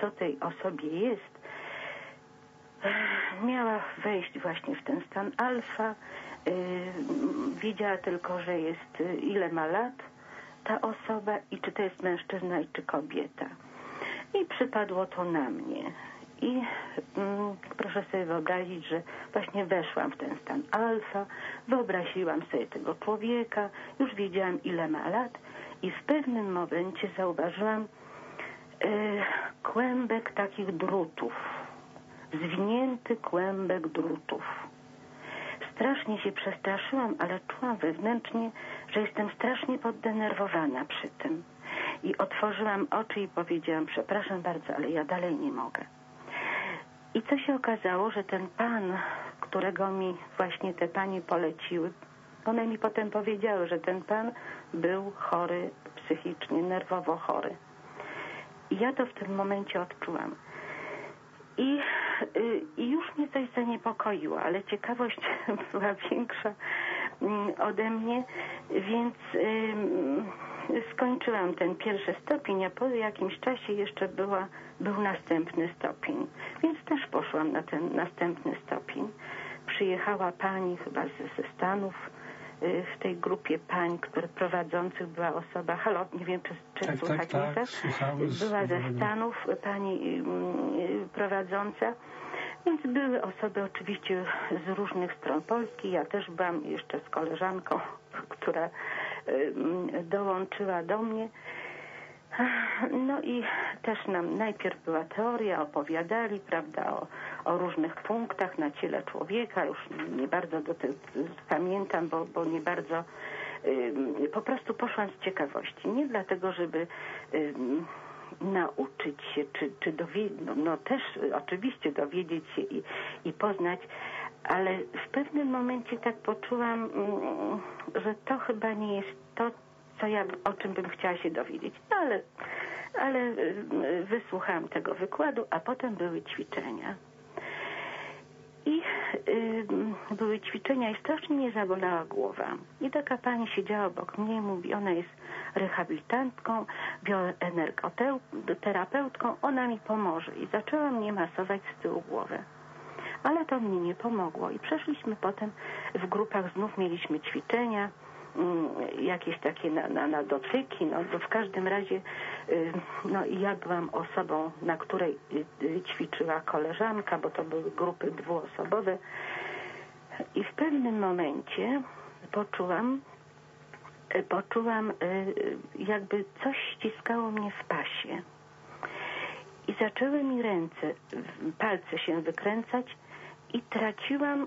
co tej osobie jest, miała wejść właśnie w ten stan alfa. Wiedziała tylko, że jest, ile ma lat ta osoba i czy to jest mężczyzna i czy kobieta. I przypadło to na mnie. I proszę sobie wyobrazić, że właśnie weszłam w ten stan alfa, wyobraziłam sobie tego człowieka, już wiedziałam, ile ma lat i w pewnym momencie zauważyłam kłębek takich drutów, zwinięty kłębek drutów. Strasznie się przestraszyłam, ale czułam wewnętrznie, że jestem strasznie poddenerwowana przy tym. I otworzyłam oczy i powiedziałam: przepraszam bardzo, ale ja dalej nie mogę. I co się okazało, że ten pan, którego mi właśnie te panie poleciły, one mi potem powiedziały, że ten pan był chory psychicznie, nerwowo chory. I ja to w tym momencie odczułam. I już mnie coś zaniepokoiło, ale ciekawość była większa ode mnie, więc skończyłam ten pierwszy stopień, a po jakimś czasie jeszcze był następny stopień. Więc też poszłam na ten następny stopień. Przyjechała pani chyba ze Stanów. W tej grupie pań, prowadzących była osoba, halo, nie wiem, czy tak, słuchać tak, była ze Stanów pani prowadząca, więc były osoby oczywiście z różnych stron Polski. Ja też byłam jeszcze z koleżanką, która dołączyła do mnie. No i też nam najpierw była teoria, opowiadali, prawda, o różnych punktach na ciele człowieka. Już nie bardzo pamiętam, bo nie bardzo po prostu poszłam z ciekawości. Nie dlatego, żeby nauczyć się, czy dowiedzieć, no też oczywiście dowiedzieć się i poznać, ale w pewnym momencie tak poczułam, że to chyba nie jest to, o czym bym chciała się dowiedzieć. Ale wysłuchałam tego wykładu, a potem były ćwiczenia. I były ćwiczenia i strasznie mnie zabolała głowa. I taka pani siedziała obok mnie i mówi, ona jest rehabilitantką, bioenergoterapeutką, ona mi pomoże. I zaczęła mnie masować z tyłu głowę. Ale to mnie nie pomogło i przeszliśmy potem w grupach, znów mieliśmy ćwiczenia, jakieś takie na dotyki, no w każdym razie no i ja byłam osobą, na której ćwiczyła koleżanka, bo to były grupy dwuosobowe i w pewnym momencie poczułam jakby coś ściskało mnie w pasie i zaczęły mi palce się wykręcać i traciłam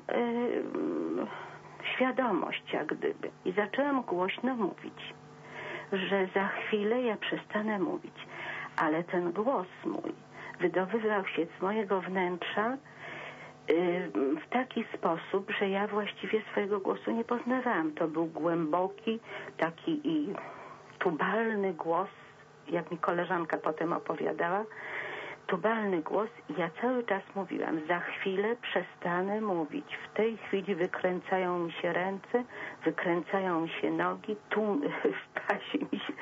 świadomość jak gdyby i zaczęłam głośno mówić, że za chwilę ja przestanę mówić, ale ten głos mój wydobywał się z mojego wnętrza w taki sposób, że ja właściwie swojego głosu nie poznawałam. To był głęboki, taki i tubalny głos, jak mi koleżanka potem opowiadała, tubalny głos i ja cały czas mówiłam, za chwilę przestanę mówić. W tej chwili wykręcają mi się ręce, wykręcają mi się nogi, tu w pasie mi się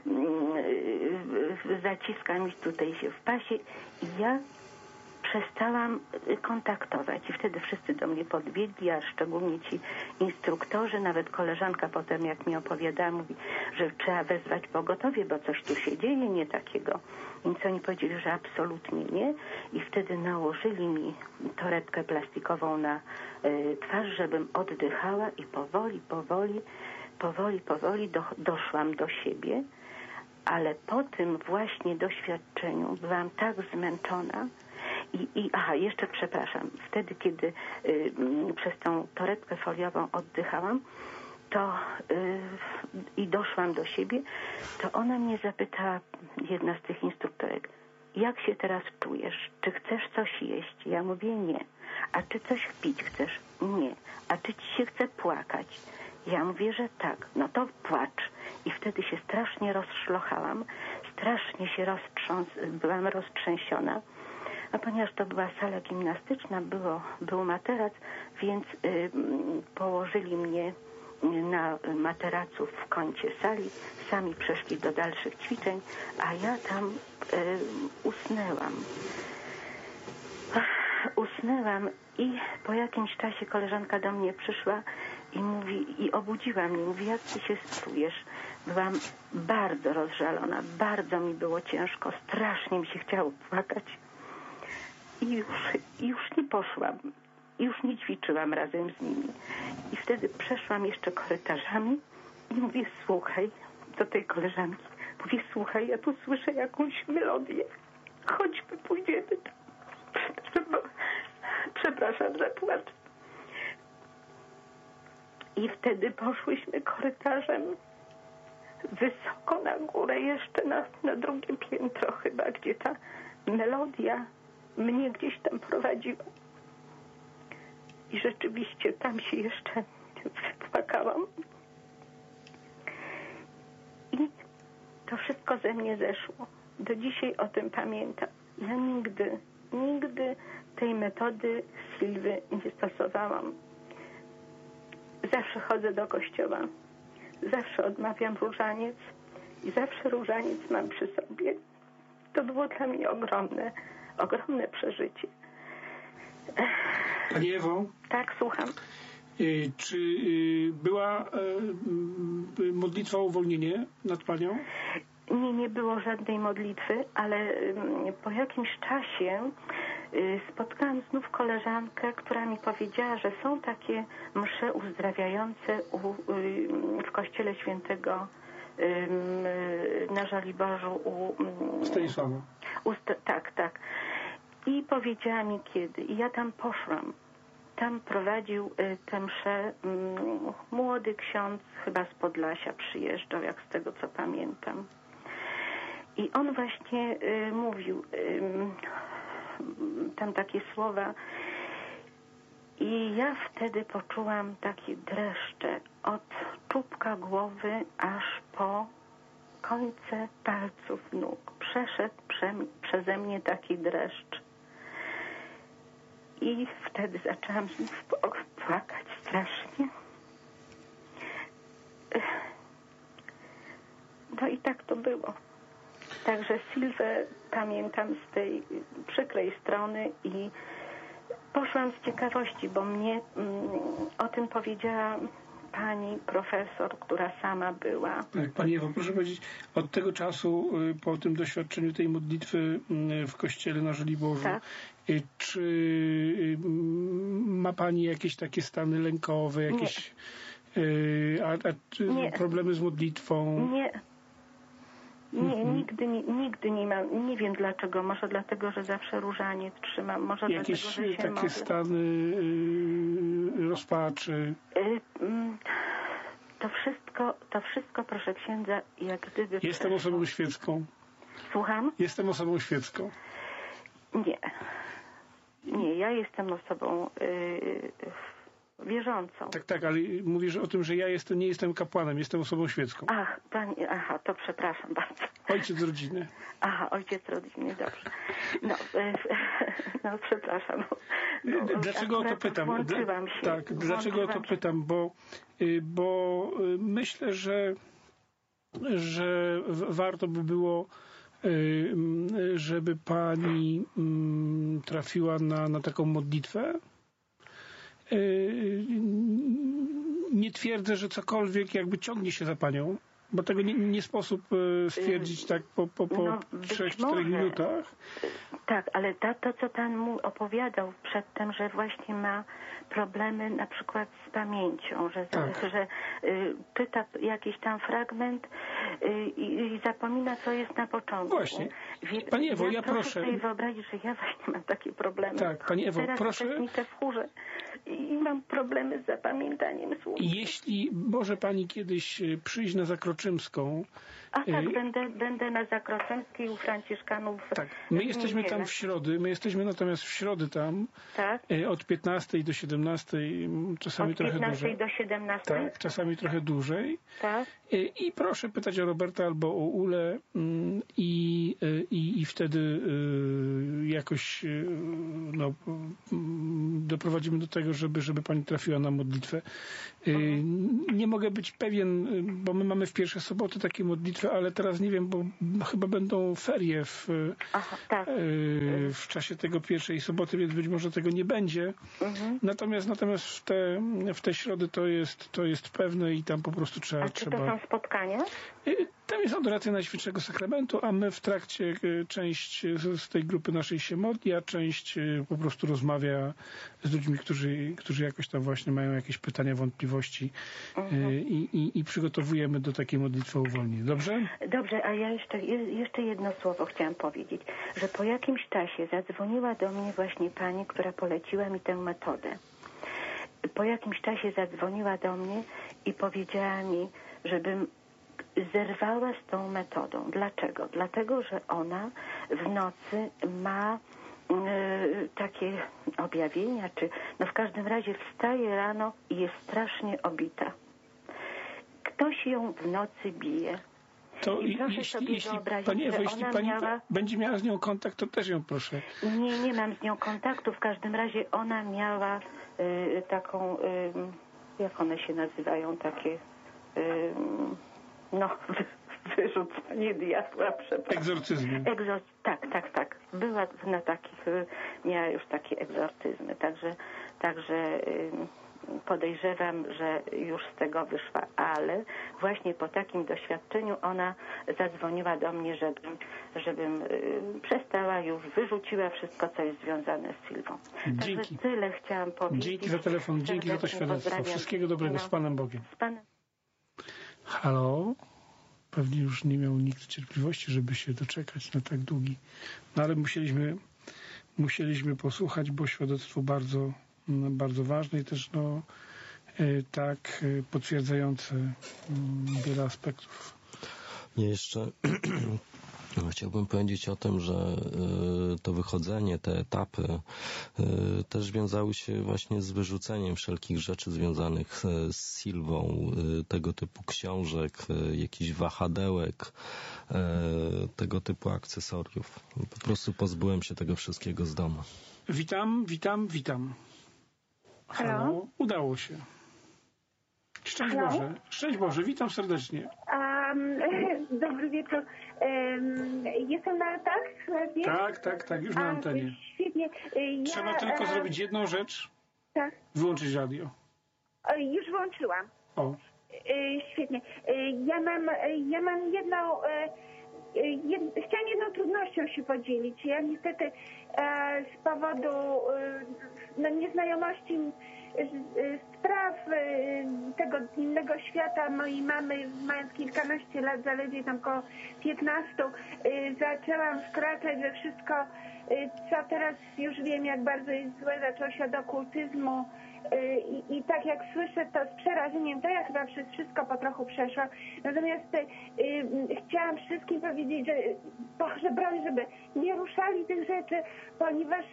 zaciska mi tutaj się w pasie i ja przestałam kontaktować i wtedy wszyscy do mnie podbiegli, a szczególnie ci instruktorzy, nawet koleżanka potem jak mi opowiadała, mówi, że trzeba wezwać pogotowie, bo coś tu się dzieje nie takiego. Więc oni powiedzieli, że absolutnie nie i wtedy nałożyli mi torebkę plastikową na twarz, żebym oddychała i powoli doszłam do siebie, ale po tym właśnie doświadczeniu byłam tak zmęczona, jeszcze przepraszam, wtedy kiedy przez tą torebkę foliową oddychałam, to i doszłam do siebie, to ona mnie zapytała, jedna z tych instruktorek, jak się teraz czujesz? Czy chcesz coś jeść? Ja mówię nie. A czy coś pić chcesz? Nie. A czy ci się chce płakać? Ja mówię, że tak. No to płacz. I wtedy się strasznie rozszlochałam, strasznie się byłam roztrzęsiona. A ponieważ to była sala gimnastyczna, był materac, więc położyli mnie na materacu w kącie sali, sami przeszli do dalszych ćwiczeń, a ja tam usnęłam. Usnęłam i po jakimś czasie koleżanka do mnie przyszła i mówi, i obudziła mnie, mówi, jak ty się czujesz? Byłam bardzo rozżalona, bardzo mi było ciężko, strasznie mi się chciało płakać. I już nie poszłam, już nie ćwiczyłam razem z nimi. I wtedy przeszłam jeszcze korytarzami i mówię, słuchaj, do tej koleżanki, mówię, słuchaj, ja tu słyszę jakąś melodię, chodźmy, pójdziemy tam. Przepraszam za płacz. I wtedy poszłyśmy korytarzem wysoko na górę, jeszcze na drugie piętro chyba, gdzie ta melodia mnie gdzieś tam prowadziła. I rzeczywiście tam się jeszcze wypłakałam. I to wszystko ze mnie zeszło. Do dzisiaj o tym pamiętam. Ja nigdy tej metody Sylwy nie stosowałam. Zawsze chodzę do kościoła. Zawsze odmawiam różaniec i zawsze różaniec mam przy sobie. To było dla mnie ogromne przeżycie. Pani Ewo? Tak, słucham. Czy była modlitwa o uwolnienie nad Panią? Nie było żadnej modlitwy, ale po jakimś czasie spotkałam znów koleżankę, która mi powiedziała, że są takie msze uzdrawiające w kościele świętego na Żoliborzu u Stanisława. Tak. I powiedziała mi kiedy. I ja tam poszłam. Tam prowadził tę mszę młody ksiądz, chyba z Podlasia przyjeżdżał, jak z tego co pamiętam. I on właśnie mówił tam takie słowa i ja wtedy poczułam takie dreszcze od czubka głowy aż po końce palców nóg. Przeszedł przeze mnie taki dreszcz. I wtedy zaczęłam znów płakać strasznie. No i tak to było. Także Sylwę pamiętam z tej przykrej strony i poszłam z ciekawości, bo mnie o tym powiedziała pani profesor, która sama była. Tak, Pani Ewo, proszę powiedzieć, od tego czasu, po tym doświadczeniu tej modlitwy w kościele na Żoliborzu, tak, czy ma Pani jakieś takie stany lękowe, jakieś problemy z modlitwą? Nie, nigdy nie mam. Nie wiem dlaczego. Może dlatego, że zawsze różaniec trzymam. Może jakieś dlatego, że się takie modlę. stany rozpaczy? To wszystko, proszę księdza, jak gdyby... Jestem osobą świecką. Słucham? Jestem osobą świecką. Nie, ja jestem osobą wierzącą. Tak, ale mówisz o tym, że ja nie jestem kapłanem, jestem osobą świecką. To przepraszam bardzo. Ojciec rodziny. Ojciec rodziny, dobrze. No przepraszam. Dlaczego o to pytam? Dlaczego o to pytam? Bo myślę, że warto by było, żeby Pani trafiła na taką modlitwę. Nie twierdzę, że cokolwiek jakby ciągnie się za Panią, bo tego nie sposób stwierdzić tak po 3-4 minutach. Tak, ale to co Pan mu opowiadał przedtem, że właśnie ma problemy na przykład z pamięcią, że czyta jakiś tam fragment i zapomina, co jest na początku. Właśnie. Pani Ewo, ja proszę sobie wyobrazić, że ja właśnie mam takie problemy. Tak, Pani Ewo, teraz proszę. Teraz w chórze i mam problemy z zapamiętaniem słów. Jeśli może Pani kiedyś przyjść na Zakroczymską. Będę na Zakroczymskiej u Franciszkanów. Tak, my jesteśmy tam w środę, natomiast w środę tam, tak? Od 15 do 17, czasami trochę dłużej. Od 15 do 17? Tak, czasami trochę dłużej. Tak. I proszę pytać o Roberta albo o Ulę i wtedy jakoś doprowadzimy do tego, żeby pani trafiła na modlitwę. Nie mogę być pewien, bo my mamy w pierwsze soboty takie modlitwy, ale teraz nie wiem, bo chyba będą ferie w czasie tego pierwszej soboty, więc być może tego nie będzie. Natomiast w te środy to jest pewne i tam po prostu trzeba... Czy to są spotkania? Tam jest adoracja Najświętszego Sakramentu, a my w trakcie część z tej grupy naszej się modli, a część po prostu rozmawia z ludźmi, którzy jakoś tam właśnie mają jakieś pytania, wątpliwości i przygotowujemy do takiej modlitwy o uwolnienie. Dobrze? Dobrze, a ja jeszcze jedno słowo chciałam powiedzieć, że po jakimś czasie zadzwoniła do mnie właśnie pani, która poleciła mi tę metodę. Po jakimś czasie zadzwoniła do mnie i powiedziała mi, żebym zerwała z tą metodą. Dlaczego? Dlatego, że ona w nocy ma takie objawienia, w każdym razie wstaje rano i jest strasznie obita. Ktoś ją w nocy bije. To jeśli pani będzie miała z nią kontakt, to też ją proszę. Nie mam z nią kontaktu. W każdym razie ona miała taką, jak one się nazywają, takie wyrzucanie diabła, przepraszam. Egzorcyzmy. Tak. Była na takich, miała już takie egzorcyzmy. Także podejrzewam, że już z tego wyszła, ale właśnie po takim doświadczeniu ona zadzwoniła do mnie, żebym przestała już, wyrzuciła wszystko, co jest związane z Sylwą. Dzięki. Także tyle chciałam powiedzieć. Dzięki za telefon, dzięki za to świadectwo. Wszystkiego dobrego. Z Panem Bogiem. Halo? Pewnie już nie miał nikt cierpliwości, żeby się doczekać na tak długi. No ale musieliśmy posłuchać, bo świadectwo bardzo, bardzo ważne i też tak potwierdzające wiele aspektów. Ja jeszcze chciałbym powiedzieć o tym, że to wychodzenie, te etapy też wiązały się właśnie z wyrzuceniem wszelkich rzeczy związanych z Sylwą, tego typu książek, jakichś wahadełek, tego typu akcesoriów. Po prostu pozbyłem się tego wszystkiego z domu. Witam. Halo? Udało się. Szczęść Boże. Szczęść Boże, witam serdecznie. Dobry wieczór. Jestem na Tak, już na antenie. Świetnie. Trzeba tylko zrobić jedną rzecz. Tak. Wyłączyć radio. Już włączyłam. O. Świetnie. Ja mam jedną... Chciałam jedną trudnością się podzielić. Ja niestety z powodu nieznajomości spraw tego innego świata mojej mamy, mając kilkanaście lat, zaledwie tam około 15, zaczęłam wkraczać we wszystko, co teraz już wiem, jak bardzo jest złe. Zaczęło się od okultyzmu i tak jak słyszę to z przerażeniem, to ja chyba przez wszystko po trochu przeszłam. Natomiast chciałam wszystkim powiedzieć, że Boże broń, żeby nie ruszali tych rzeczy, ponieważ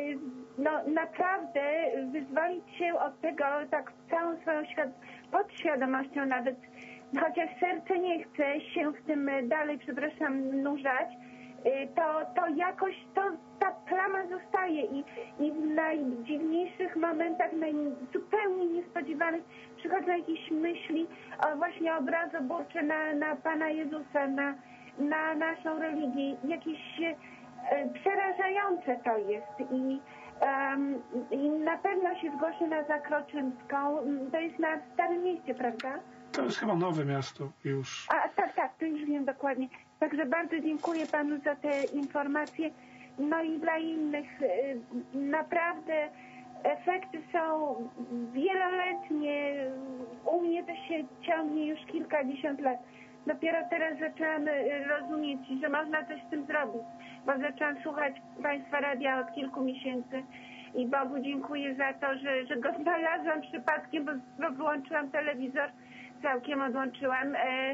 naprawdę wyzwolić się od tego tak całą swoją podświadomością nawet, chociaż serce nie chce się w tym dalej, nurzać, to jakoś ta plama zostaje i w najdziwniejszych momentach, zupełnie niespodziewanych przychodzą jakieś myśli właśnie obrazoburcze na Pana Jezusa, na naszą religię. Jakieś przerażające to jest i na pewno się zgłoszę na Zakroczymską. To jest na Starym Mieście, prawda? To jest chyba Nowe Miasto już. Tak, to już wiem dokładnie. Także bardzo dziękuję Panu za te informacje. No i dla innych naprawdę efekty są wieloletnie. U mnie to się ciągnie już kilkadziesiąt lat. Dopiero teraz zaczęłam rozumieć, że można coś z tym zrobić, bo zaczęłam słuchać Państwa radia od kilku miesięcy i Bogu dziękuję za to, że go znalazłam przypadkiem, bo wyłączyłam telewizor, całkiem odłączyłam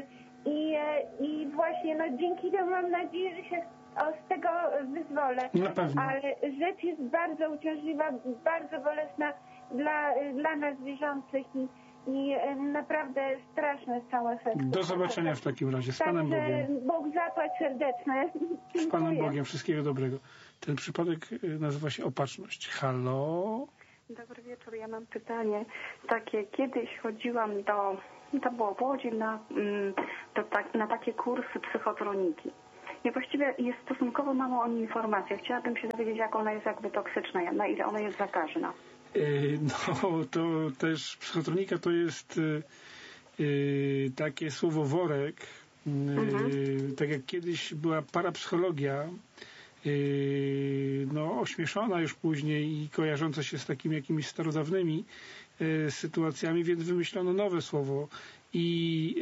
i właśnie dzięki temu mam nadzieję, że się z tego wyzwolę. Na pewno. Ale rzecz jest bardzo uciążliwa, bardzo bolesna dla nas wierzących i naprawdę straszne są efekty. Do zobaczenia w takim razie. Z Panem Bogiem. Bóg zapłać serdeczne. Z Panem Bogiem. Wszystkiego dobrego. Ten przypadek nazywa się opatrzność. Halo? Dobry wieczór, ja mam pytanie takie. Kiedyś chodziłam to było w Łodzi, na takie kursy psychotroniki. I właściwie jest stosunkowo mało o niej informacji. Chciałabym się dowiedzieć, jak ona jest jakby toksyczna, na ile ona jest zakaźna. No, to też psychotronika to jest takie słowo worek. Tak jak kiedyś była parapsychologia, no, ośmieszona już później i kojarząca się z takimi jakimiś starodawnymi sytuacjami, więc wymyślono nowe słowo i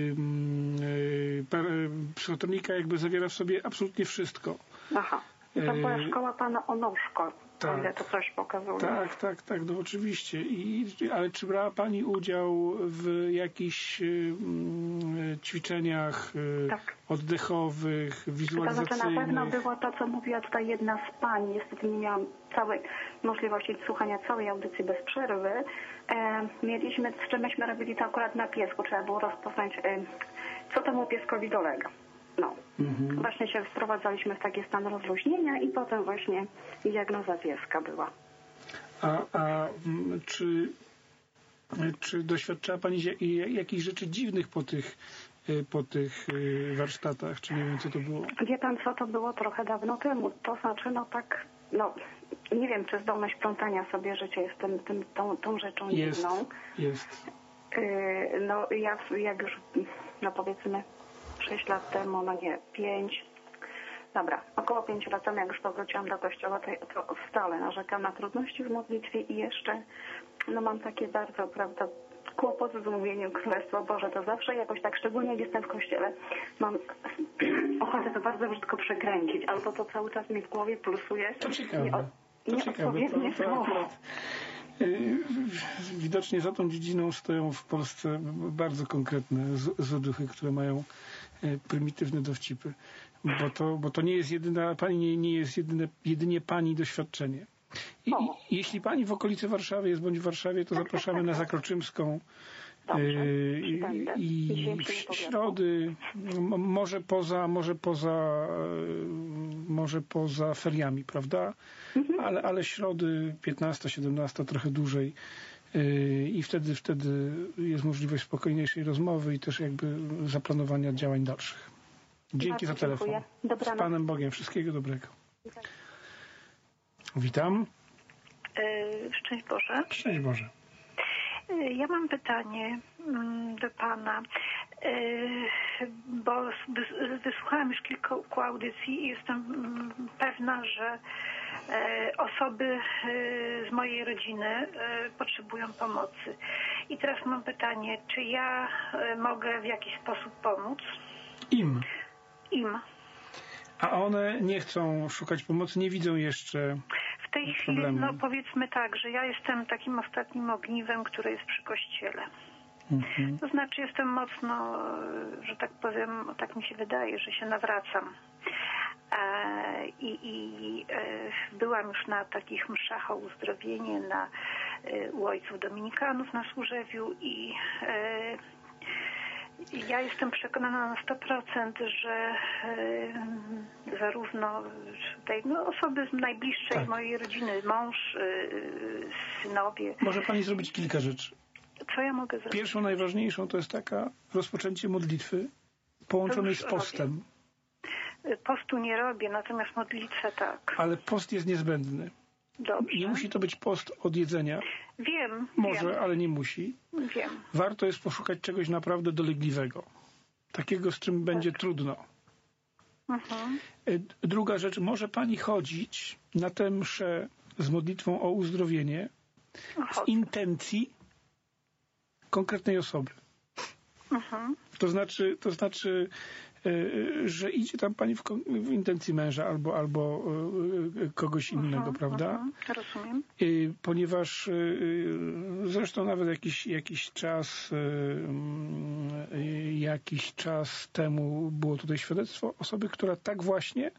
psychotronika jakby zawiera w sobie absolutnie wszystko. Aha. To była szkoła pana Onoszko, o ile to coś pokazuje. Tak, no oczywiście. Ale czy brała pani udział w jakichś ćwiczeniach oddechowych, wizualizacyjnych? To znaczy na pewno było to, co mówiła tutaj jedna z pań. Niestety nie miałam możliwości słuchania całej audycji bez przerwy. Z czym myśmy robili to akurat na piesku. Trzeba było rozpoznać, co temu pieskowi dolega. No. Właśnie się wprowadzaliśmy w taki stan rozluźnienia i potem właśnie diagnoza pieska była. A czy doświadczała pani jakichś rzeczy dziwnych po tych warsztatach? Czy nie wiem, co to było? Wie pan, co to było trochę dawno temu? To znaczy, nie wiem, czy zdolność plątania sobie życia jest tą rzeczą dziwną. Jest. Ja jak już, powiedzmy 6 lat temu, 5, około 5 lat temu, jak już powróciłam do kościoła, to stale narzekam na trudności w modlitwie i jeszcze mam takie bardzo, kłopoty z mówieniem Królestwa Boże. To zawsze jakoś tak, szczególnie jak jestem w kościele, mam ochotę to bardzo brzydko przekręcić, albo to cały czas mi w głowie pulsuje. To ciekawe. Nieodpowiednie słowo. Widocznie za tą dziedziną stoją w Polsce bardzo konkretne złe duchy, które mają prymitywne dowcipy. Bo to nie jest nie jest jedynie pani doświadczenie. Jeśli pani w okolicy Warszawy jest, bądź w Warszawie, to zapraszamy na Zakroczymską i w środy, może poza feriami, prawda? Ale środy 15-17 trochę dłużej i wtedy jest możliwość spokojniejszej rozmowy i też jakby zaplanowania działań dalszych. Dzięki za telefon. Dobranoc. Z Panem Bogiem. Wszystkiego dobrego. Witam. Szczęść Boże. Szczęść Boże. Ja mam pytanie do Pana, bo wysłuchałam już kilku audycji i jestem pewna, że osoby z mojej rodziny potrzebują pomocy. I teraz mam pytanie, czy ja mogę w jakiś sposób pomóc? Im. A one nie chcą szukać pomocy, nie widzą jeszcze w tej chwili, powiedzmy tak, że ja jestem takim ostatnim ogniwem, które jest przy kościele. To znaczy jestem mocno, że tak powiem, tak mi się wydaje, że się nawracam. Byłam już na takich mszach o uzdrowienie u ojców dominikanów na Służewiu i ja jestem przekonana na 100%, że zarówno tutaj osoby z najbliższej mojej rodziny, mąż, synowie. Może pani zrobić kilka rzeczy. Co ja mogę zrobić? Pierwszą, najważniejszą to jest rozpoczęcie modlitwy połączonej z postem. Postu nie robię, natomiast modlitwę tak. Ale post jest niezbędny. Dobrze. Nie musi to być post od jedzenia. Wiem. Może, ale nie musi. Wiem. Warto jest poszukać czegoś naprawdę dolegliwego. Takiego, z czym będzie trudno. Druga rzecz, może pani chodzić na tę mszę z modlitwą o uzdrowienie z intencji konkretnej osoby. To znaczy, że idzie tam pani w intencji męża albo kogoś innego, prawda? Rozumiem. Ponieważ zresztą nawet jakiś czas temu było tutaj świadectwo osoby, która tak właśnie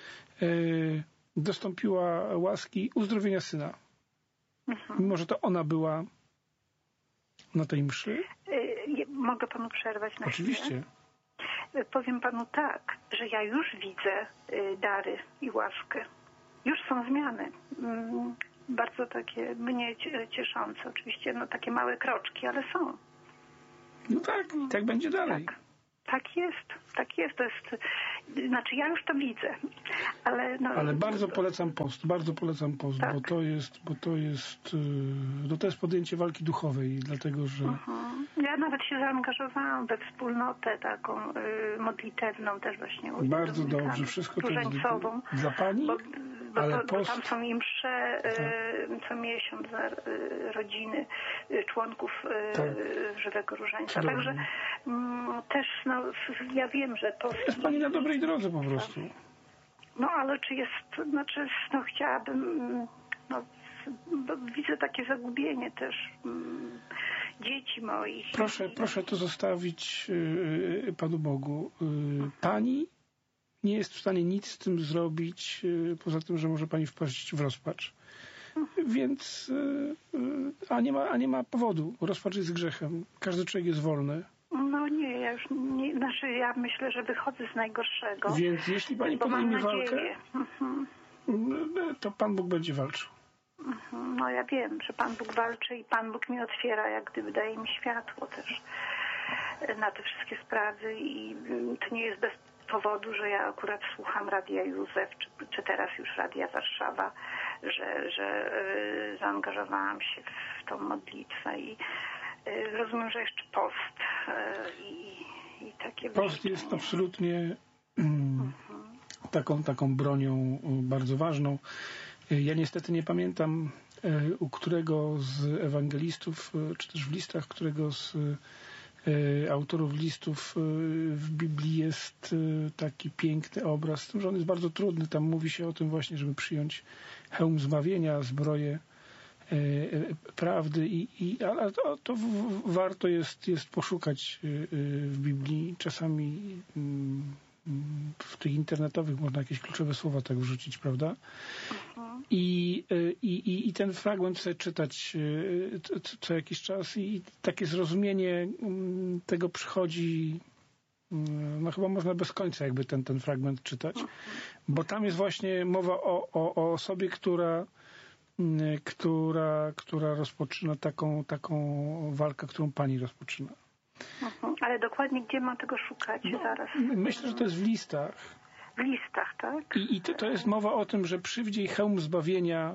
dostąpiła łaski uzdrowienia syna. Mimo że to ona była na tej mszy. Mogę panu przerwać na Oczywiście. chwilę? Powiem panu tak, że ja już widzę dary i łaskę. są zmiany. Bardzo takie mnie cieszące. Oczywiście takie małe kroczki, ale są. No tak, tak będzie dalej. Tak jest. To jest, znaczy ja już to widzę, ale bardzo polecam post, tak. bo to jest podjęcie walki duchowej, dlatego że... Ja nawet się zaangażowałam we wspólnotę taką modlitewną też właśnie. Bardzo dobrze, wszystko to jest dla Pani, bo tam są im msze co miesiąc za rodziny członków Żywego Różańca. Także też ja wiem, że to... Jest Pani na dobrej drodze po prostu. No ale czy jest, chciałabym, widzę takie zagubienie też dzieci moich. Proszę to zostawić Panu Bogu. Pani nie jest w stanie nic z tym zrobić, poza tym, że może Pani wpaść w rozpacz. Więc, a nie ma powodu. Rozpacz jest grzechem. Każdy człowiek jest wolny. No nie, ja już nie, ja myślę, że wychodzę z najgorszego. Więc jeśli Pani podejmie walkę, to Pan Bóg będzie walczył. No ja wiem, że Pan Bóg walczy i Pan Bóg mi otwiera, jak gdyby daje mi światło też na te wszystkie sprawy i to nie jest bez powodu, że ja akurat słucham Radia Józef, czy teraz już Radia Warszawa, że zaangażowałam się w tą modlitwę i rozumiem, że jeszcze post i takie... Post jest absolutnie taką bronią bardzo ważną. Ja niestety nie pamiętam, u którego z ewangelistów, czy też w listach, którego z autorów listów w Biblii jest taki piękny obraz, z tym, że on jest bardzo trudny. Tam mówi się o tym właśnie, żeby przyjąć hełm zbawienia, zbroję prawdy, ale to warto jest poszukać w Biblii. Czasami w tych internetowych można jakieś kluczowe słowa tak wrzucić, prawda? I ten fragment sobie czytać co jakiś czas i takie zrozumienie tego przychodzi, chyba można bez końca jakby ten fragment czytać, bo tam jest właśnie mowa o osobie, która rozpoczyna taką walkę, którą Pani rozpoczyna. Ale dokładnie gdzie mam tego szukać zaraz? Myślę, że to jest w listach. W listach, tak? I to jest mowa o tym, że przywdziej hełm zbawienia.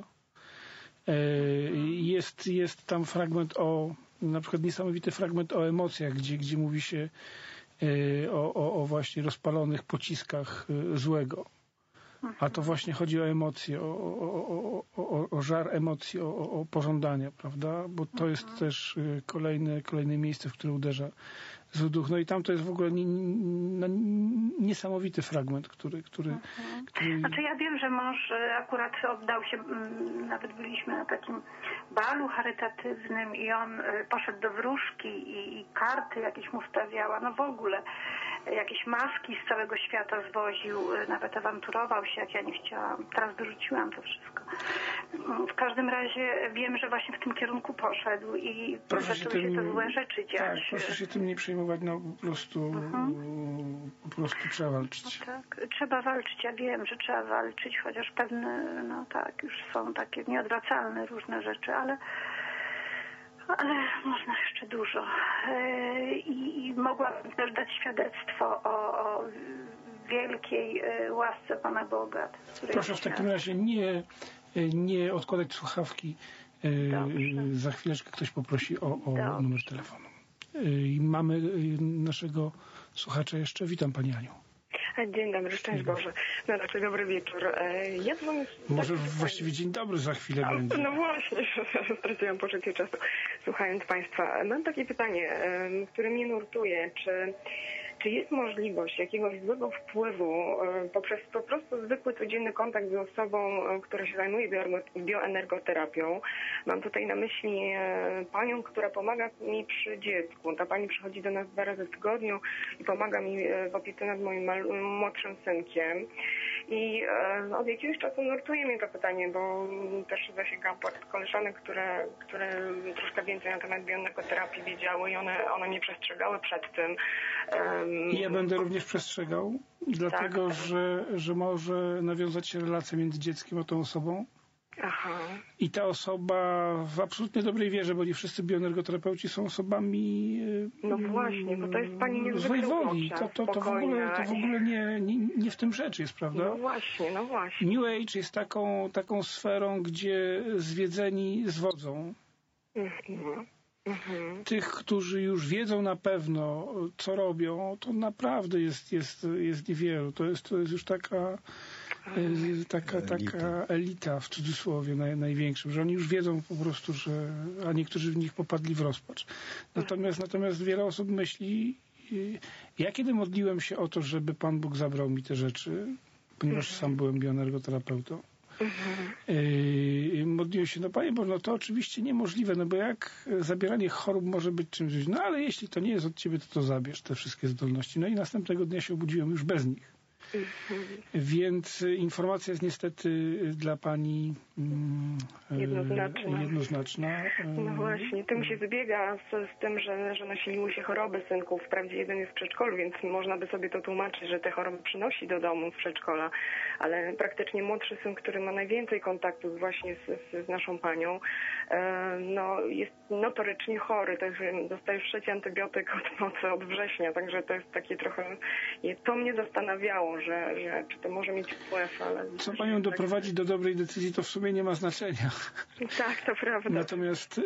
Jest tam fragment na przykład niesamowity fragment o emocjach, gdzie mówi się o właśnie rozpalonych pociskach złego. A to właśnie chodzi o emocje, o żar emocji, o pożądania, prawda? Bo to jest też kolejne miejsce, w które uderza zły duch. No i tam to jest w ogóle niesamowity fragment, który... Znaczy ja wiem, że mąż akurat oddał się, nawet byliśmy na takim balu charytatywnym i on poszedł do wróżki i karty jakieś mu stawiała, no w ogóle jakieś maski z całego świata zwoził, nawet awanturował się, jak ja nie chciałam. Teraz wyrzuciłam to wszystko. W każdym razie wiem, że właśnie w tym kierunku poszedł i zaczęły się te złe rzeczy dziać. Tak, proszę się tym nie przejmować, po prostu trzeba walczyć. No tak, trzeba walczyć, ja wiem, że trzeba walczyć, chociaż pewne, już są takie nieodwracalne różne rzeczy, ale można jeszcze dużo. I mogłabym też dać świadectwo o wielkiej łasce Pana Boga. Proszę w takim razie nie odkładać słuchawki. Za chwileczkę ktoś poprosi o numer telefonu. I mamy naszego słuchacza jeszcze. Witam Pani Aniu. Dzień dobry, szczęść Boże. No raczej dobry wieczór. Ja dzwonię... Może właściwie dzień dobry za chwilę będzie. No właśnie, straciłam poczucie czasu słuchając Państwa. Mam takie pytanie, które mnie nurtuje. Czy jest możliwość jakiegoś złego wpływu poprzez po prostu zwykły, codzienny kontakt z osobą, która się zajmuje bioenergoterapią? Mam tutaj na myśli panią, która pomaga mi przy dziecku. Ta pani przychodzi do nas 2 razy w tygodniu i pomaga mi w opiece nad moim młodszym synkiem. I od jakiegoś czasu nurtuje mnie to pytanie, bo też zasięgam po koleżanek, które troszkę więcej na temat bioenergoterapii wiedziały i one mnie przestrzegały przed tym. I ja będę również przestrzegał, dlatego że może nawiązać się relacja między dzieckiem a tą osobą. Aha. I ta osoba w absolutnie dobrej wierze, bo nie wszyscy bioenergoterapeuci są osobami No właśnie, bo to jest pani niezwykle złej woli. To w ogóle nie w tym rzecz jest, prawda? No właśnie. New Age jest taką sferą, gdzie zwiedzeni zwodzą. Tych, którzy już wiedzą na pewno, co robią, to naprawdę jest niewielu. To jest już taka elita w cudzysłowie największym, że oni już wiedzą po prostu, a niektórzy w nich popadli w rozpacz. Natomiast wiele osób myśli, ja kiedy modliłem się o to, żeby Pan Bóg zabrał mi te rzeczy, ponieważ sam byłem bioenergoterapeutą, modliłem się, Panie Boże, to oczywiście niemożliwe, bo jak zabieranie chorób może być czymś, ale jeśli to nie jest od Ciebie, to zabierz te wszystkie zdolności. I następnego dnia się obudziłem już bez nich. Więc informacja jest niestety dla Pani jednoznaczna. No właśnie, to mi się zbiega z tym, że nasiliły się choroby synków. Wprawdzie jeden jest w przedszkolu, więc można by sobie to tłumaczyć, że te choroby przynosi do domu z przedszkola, ale praktycznie młodszy syn, który ma najwięcej kontaktów właśnie z naszą Panią, jest notorycznie chory. Dostaje 3 antybiotyk od nocy, od września, także to jest takie trochę... To mnie zastanawiało, że czy to może mieć wpływ, ale... Co Panią doprowadzi do dobrej decyzji, to w sumie nie ma znaczenia. Tak, to prawda. Natomiast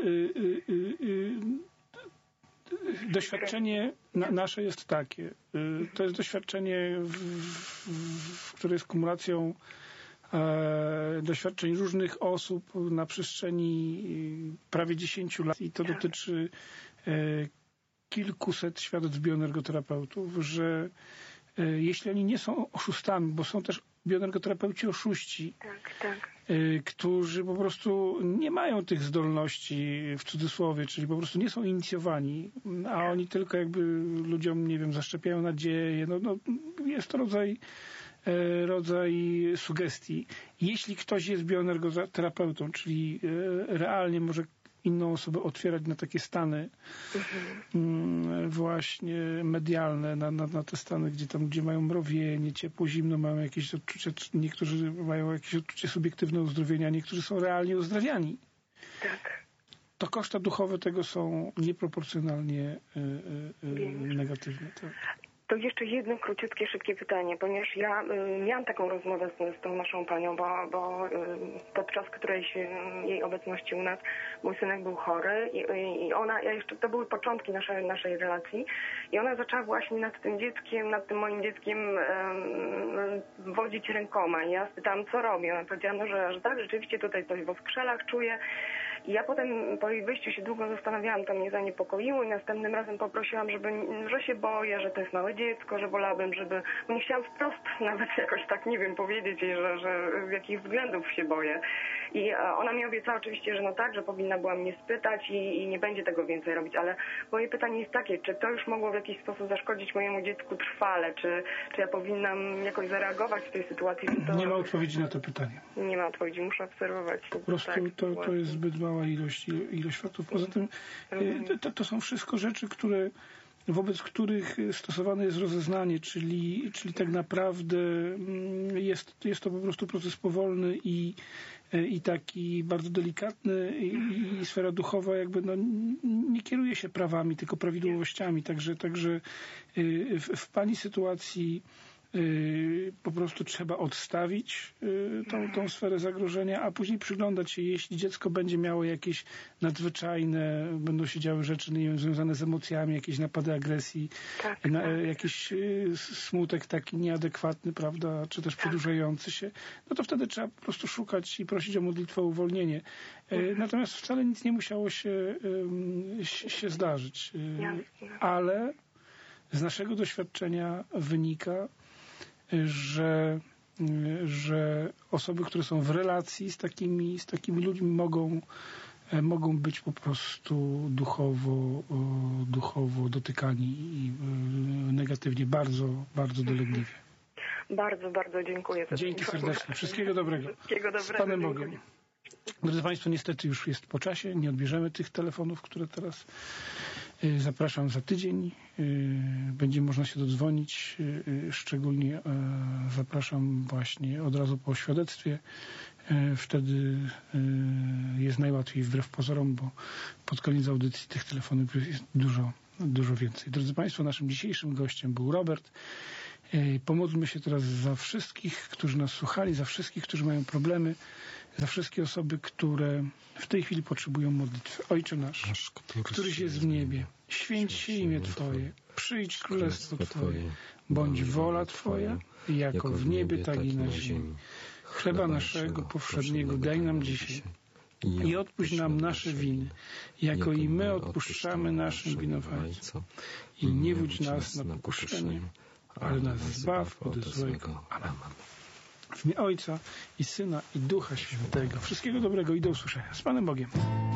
doświadczenie nasze jest takie. To jest doświadczenie, które jest kumulacją doświadczeń różnych osób na przestrzeni prawie 10 lat i to dotyczy kilkuset świadectw bioenergoterapeutów, że jeśli oni nie są oszustami, bo są też bioenergoterapeuci oszuści, którzy po prostu nie mają tych zdolności w cudzysłowie, czyli po prostu nie są inicjowani, a oni tylko jakby ludziom, nie wiem, zaszczepiają nadzieję. Jest to rodzaj sugestii. Jeśli ktoś jest bioenergoterapeutą, czyli realnie może inną osobę otwierać na takie stany właśnie medialne, na te stany, gdzie mają mrowienie, ciepło, zimno, mają jakieś odczucia, niektórzy mają jakieś odczucie subiektywne uzdrowienia, niektórzy są realnie uzdrawiani. Tak. To koszta duchowe tego są nieproporcjonalnie negatywne. Tak. To jeszcze jedno króciutkie, szybkie pytanie, ponieważ ja miałam taką rozmowę z tą naszą Panią, bo podczas jej obecności u nas mój synek był chory i ona, to były początki naszej relacji i ona zaczęła właśnie nad tym moim dzieckiem wodzić rękoma i ja spytałam, co robi. Ona powiedziała, że tak, rzeczywiście tutaj coś w oskrzelach czuję. I ja potem po jej wyjściu się długo zastanawiałam, to mnie zaniepokoiło i następnym razem poprosiłam, że się boję, że to jest małe dziecko, że wolałabym, bo nie chciałam wprost nawet jakoś tak, nie wiem, powiedzieć jej, że z jakich względów się boję. I ona mi obiecała oczywiście, że że powinna była mnie spytać i nie będzie tego więcej robić, ale moje pytanie jest takie, czy to już mogło w jakiś sposób zaszkodzić mojemu dziecku trwale, czy ja powinnam jakoś zareagować w tej sytuacji? Nie ma odpowiedzi na to pytanie. Nie ma odpowiedzi, muszę obserwować. Po prostu to jest zbyt mała ilość faktów. Poza tym to są wszystko rzeczy, wobec których stosowane jest rozeznanie, czyli tak naprawdę jest to po prostu proces powolny i taki bardzo delikatny i sfera duchowa jakby nie kieruje się prawami, tylko prawidłowościami. Także w Pani sytuacji po prostu trzeba odstawić tą sferę zagrożenia, a później przyglądać się, jeśli dziecko będzie miało jakieś nadzwyczajne, będą się działy rzeczy, nie wiem, związane z emocjami, jakieś napady agresji, jakiś smutek taki nieadekwatny, prawda, czy też przedłużający się, to wtedy trzeba po prostu szukać i prosić o modlitwę o uwolnienie. Natomiast wcale nic nie musiało się zdarzyć. Ale z naszego doświadczenia wynika, że osoby, które są w relacji z takimi ludźmi mogą być po prostu duchowo dotykani i negatywnie, bardzo, bardzo dolegliwie. Bardzo, bardzo dziękuję. Dzięki serdecznie. Wszystkiego dobrego. Wszystkiego dobrego. Z Panem Bogiem. Drodzy Państwo, niestety już jest po czasie. Nie odbierzemy tych telefonów, które teraz zapraszam za tydzień. Będzie można się dodzwonić. Szczególnie zapraszam właśnie od razu po świadectwie. Wtedy jest najłatwiej wbrew pozorom, bo pod koniec audycji tych telefonów jest dużo więcej. Drodzy Państwo, naszym dzisiejszym gościem był Robert. Pomódlmy się teraz za wszystkich, którzy nas słuchali, za wszystkich, którzy mają problemy, za wszystkie osoby, które w tej chwili potrzebują modlitwy. Ojcze nasz, któryś jest w niebie, święć się imię Twoje, przyjdź królestwo Twoje, bądź wola Twoja, jako w niebie, tak i na ziemi. Chleba naszego powszedniego daj nam dzisiaj i odpuść nam nasze winy, jako i my odpuszczamy naszym winowajcom. I nie wódź nas na pokuszenie, ale nas zbaw od złego. Amen. W imię Ojca i Syna i Ducha Świętego. Wszystkiego dobrego i do usłyszenia. Z Panem Bogiem.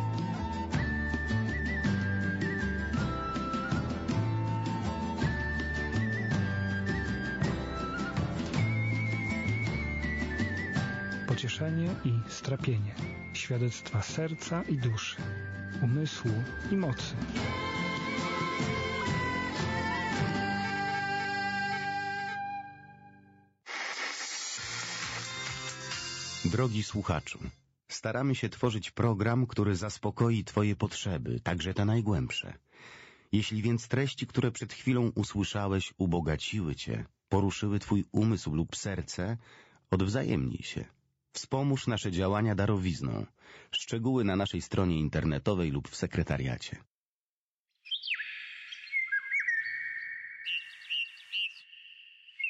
Pocieszenie i strapienie. Świadectwa serca i duszy, umysłu i mocy. Drogi słuchaczu, staramy się tworzyć program, który zaspokoi Twoje potrzeby, także te najgłębsze. Jeśli więc treści, które przed chwilą usłyszałeś, ubogaciły Cię, poruszyły Twój umysł lub serce, odwzajemnij się. Wspomóż nasze działania darowizną. Szczegóły na naszej stronie internetowej lub w sekretariacie.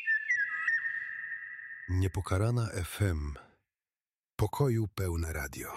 Niepokalana FM. Pokoju pełne radio.